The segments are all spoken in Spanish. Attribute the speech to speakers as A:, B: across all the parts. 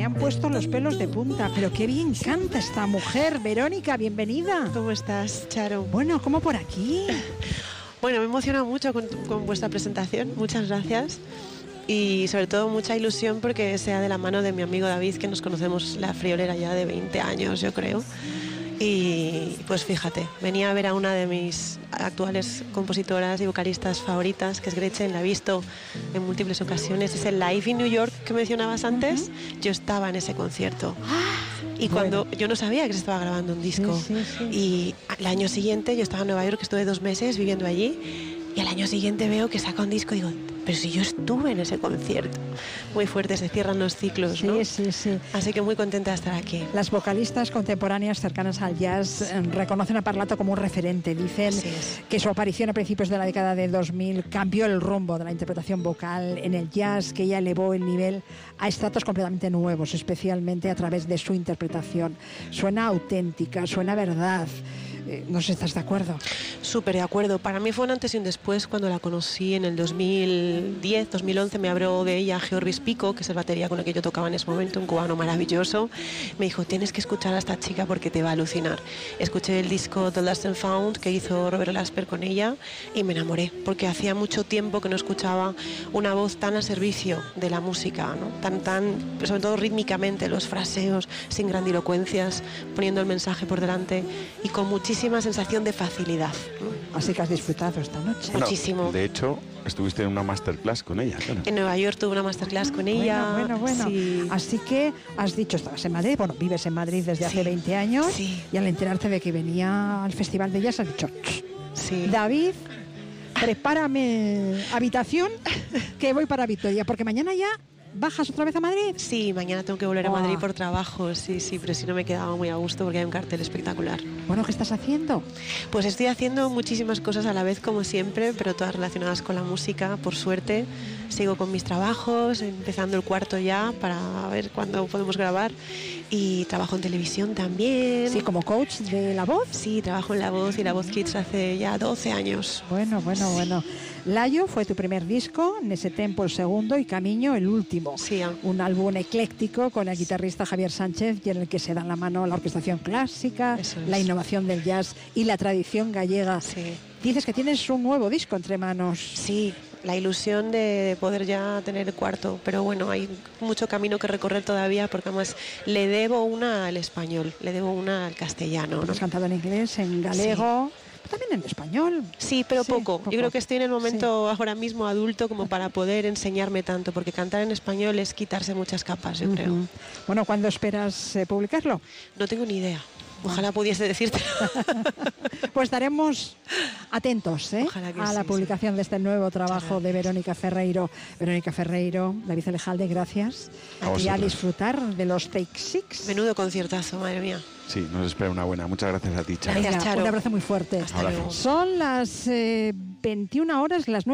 A: me han puesto los pelos de punta, pero qué bien canta esta mujer. Verónica, bienvenida.
B: ¿Cómo estás, Charo?
A: Bueno, ¿cómo por aquí?
B: Bueno, me emociona mucho con vuestra presentación, muchas gracias. Y sobre todo mucha ilusión porque sea de la mano de mi amigo David, que nos conocemos la friolera ya de 20 años, yo creo. Y pues fíjate, venía a ver a una de mis actuales compositoras y vocalistas favoritas, que es Gretchen, la he visto en múltiples ocasiones. Es el Live in New York que mencionabas antes. Yo estaba en ese concierto. Y cuando yo no sabía que se estaba grabando un disco. Y al año siguiente yo estaba en Nueva York, estuve 2 meses viviendo allí. Y al año siguiente veo que saca un disco y digo, pero si yo estuve en ese concierto. Muy fuerte, se cierran los ciclos, ¿no?
A: Sí.
B: Así que muy contenta de estar aquí.
A: Las vocalistas contemporáneas cercanas al jazz reconocen a Parlato como un referente. Dicen que su aparición a principios de la década de 2000 cambió el rumbo de la interpretación vocal en el jazz, que ella elevó el nivel a estratos completamente nuevos, especialmente a través de su interpretación. Suena auténtica, suena verdad. No sé si estás de acuerdo.
B: Súper de acuerdo. Para mí fue un antes y un después cuando la conocí en el 2010, 2011. Me habló de ella Georges Pico, que es el batería con el que yo tocaba en ese momento, un cubano maravilloso. Me dijo, tienes que escuchar a esta chica porque te va a alucinar. Escuché el disco The Lost and Found que hizo Robert Glasper con ella y me enamoré, porque hacía mucho tiempo que no escuchaba una voz tan a servicio de la música, ¿no? tan, sobre todo rítmicamente, los fraseos, sin grandilocuencias, poniendo el mensaje por delante y con muchísima sensación de facilidad.
A: Así que has disfrutado esta noche.
C: Bueno,
B: muchísimo.
C: De hecho, estuviste en una masterclass con ella, claro.
B: En Nueva York tuve una masterclass con ella.
A: Bueno.
B: Sí.
A: Así que has dicho, estabas en Madrid, bueno, vives en Madrid desde hace 20 años.
B: Sí.
A: Y al enterarte de que venía al Festival de Jazz has dicho,
B: Sí.
A: David, prepárame habitación que voy para Vitoria, porque mañana ya ¿bajas otra vez a Madrid?
B: Sí, mañana tengo que volver a Madrid por trabajo, sí, pero sí no me quedaba muy a gusto porque hay un cartel espectacular.
A: Bueno, ¿qué estás haciendo?
B: Pues estoy haciendo muchísimas cosas a la vez, como siempre, pero todas relacionadas con la música, por suerte. Sigo con mis trabajos, empezando el 4 ya para ver cuándo podemos grabar. Y trabajo en televisión también.
A: Sí, como coach de La Voz.
B: Sí, trabajo en La Voz y La Voz Kids hace ya 12 años.
A: Bueno. Layo fue tu primer disco, Nese Tempo el segundo y Camiño el último.
B: Sí.
A: Un álbum ecléctico con el guitarrista Javier Sánchez y en el que se dan la mano la orquestación clásica, la innovación del jazz y la tradición gallega.
B: Sí.
A: Dices que tienes un nuevo disco entre manos.
B: Sí, la ilusión de poder ya tener el 4, pero bueno, hay mucho camino que recorrer todavía porque además le debo una al español, le debo una al castellano, ¿no?
A: Has cantado en inglés, en galego... Sí. También en español.
B: Sí, pero poco. Yo creo que estoy en el momento ahora mismo adulto como para poder enseñarme tanto, porque cantar en español es quitarse muchas capas, yo creo.
A: Bueno, ¿cuándo esperas publicarlo?
B: No tengo ni idea. Ojalá pudiese decirte.
A: Pues estaremos atentos a la publicación de este nuevo trabajo de Verónica Ferreiro. Verónica Ferreiro, David Elejalde, gracias. Y a disfrutar de los Take Six.
B: Menudo conciertazo, madre mía.
C: Sí, nos espera una buena. Muchas gracias a ti, Charo.
B: Gracias, Charo.
A: Un abrazo muy fuerte.
B: Hasta luego.
A: Son las 21 horas, las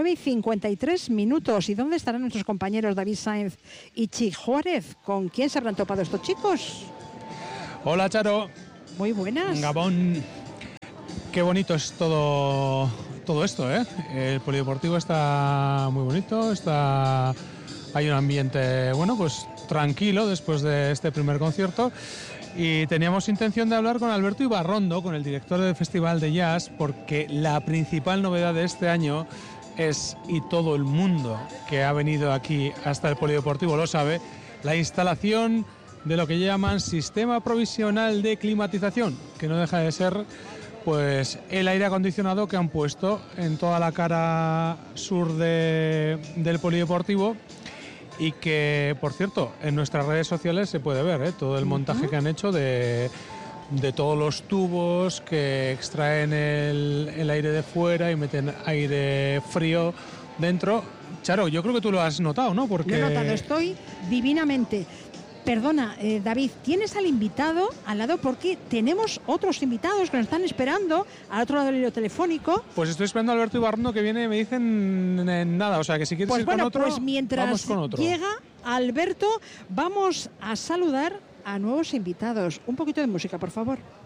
A: 9:53. ¿Y dónde estarán nuestros compañeros David Sainz y Chi Juárez? ¿Con quién se habrán topado estos chicos?
D: Hola, Charo.
A: Muy buenas.
D: Gabón. Qué bonito es todo esto, ¿eh? El polideportivo está muy bonito, hay un ambiente, bueno, pues tranquilo después de este primer concierto. Y teníamos intención de hablar con Alberto Ibarrondo, con el director del Festival de Jazz, porque la principal novedad de este año es, y todo el mundo que ha venido aquí hasta el polideportivo lo sabe, la instalación de lo que llaman sistema provisional de climatización, que no deja de ser pues el aire acondicionado que han puesto en toda la cara sur del polideportivo y que, por cierto, en nuestras redes sociales se puede ver todo el montaje que han hecho de todos los tubos que extraen el aire de fuera y meten aire frío dentro. Charo, yo creo que tú lo has notado, ¿no? Porque...
A: Lo he notado, estoy divinamente. Perdona, David, tienes al invitado al lado porque tenemos otros invitados que nos están esperando al otro lado del hilo telefónico.
D: Pues estoy esperando a Alberto Ibarrondo que viene y me dicen nada, o sea que si quieres ir con otro,
A: pues mientras
D: vamos con otro.
A: Llega Alberto, vamos a saludar a nuevos invitados. Un poquito de música, por favor.